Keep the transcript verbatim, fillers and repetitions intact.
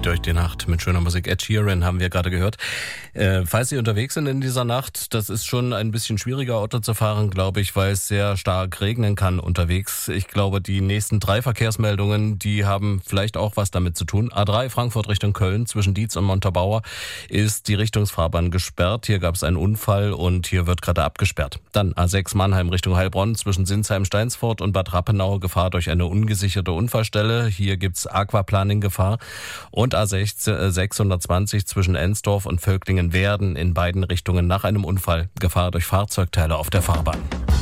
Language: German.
durch die Nacht mit schöner Musik. Ed Sheeran haben wir gerade gehört. Äh, falls Sie unterwegs sind in dieser Nacht, das ist schon ein bisschen schwieriger, Auto zu fahren, glaube ich, weil es sehr stark regnen kann unterwegs. Ich glaube, die nächsten drei Verkehrsmeldungen, die haben vielleicht auch was damit zu tun. A drei Frankfurt Richtung Köln zwischen Dietz und Montabaur ist die Richtungsfahrbahn gesperrt. Hier gab es einen Unfall und hier wird gerade abgesperrt. Dann A sechs Mannheim Richtung Heilbronn zwischen Sinsheim-Steinsfurt und Bad Rappenau Gefahr durch eine ungesicherte Unfallstelle. Hier gibt's Aquaplaning-Gefahr. Und A sechshundertzwanzig zwischen Ensdorf und Völklingen-Werden in beiden Richtungen nach einem Unfall Gefahr durch Fahrzeugteile auf der Fahrbahn.